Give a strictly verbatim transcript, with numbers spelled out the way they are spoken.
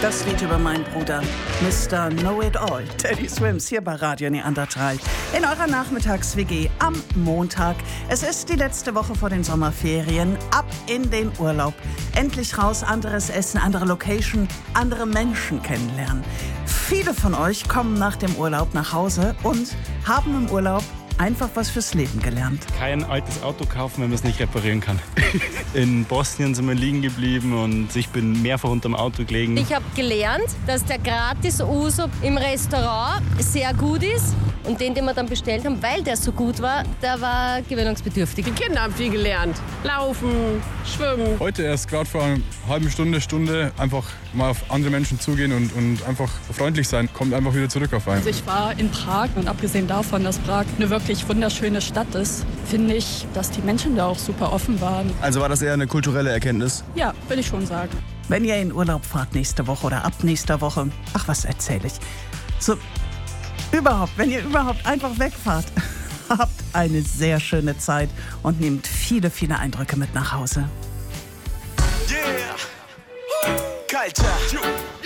Das Lied über meinen Bruder, Mister Know-It-All, Teddy Swims, hier bei Radio Neandertal. In eurer Nachmittags-W G am Montag. Es ist die letzte Woche vor den Sommerferien. Ab in den Urlaub. Endlich raus, anderes Essen, andere Location, andere Menschen kennenlernen. Viele von euch kommen nach dem Urlaub nach Hause und haben im Urlaub einfach was fürs Leben gelernt. Kein altes Auto kaufen, wenn man es nicht reparieren kann. In Bosnien sind wir liegen geblieben und ich bin mehrfach unterm Auto gelegen. Ich habe gelernt, dass der Gratis-Uso im Restaurant sehr gut ist. Und den, den wir dann bestellt haben, weil der so gut war, der war gewöhnungsbedürftig. Die Kinder haben viel gelernt. Laufen, schwimmen. Heute erst gerade vor einer halben Stunde, Stunde einfach mal auf andere Menschen zugehen und, und einfach freundlich sein. Kommt einfach wieder zurück auf einen. Also ich war in Prag und abgesehen davon, dass Prag eine wirklich wunderschöne Stadt ist, finde ich, dass die Menschen da auch super offen waren. Also war das eher eine kulturelle Erkenntnis? Ja, würde ich schon sagen. Wenn ihr in Urlaub fahrt nächste Woche oder ab nächster Woche, ach, was erzähle ich? So, überhaupt, wenn ihr überhaupt einfach wegfahrt, habt eine sehr schöne Zeit und nehmt viele, viele Eindrücke mit nach Hause. Yeah! Culture!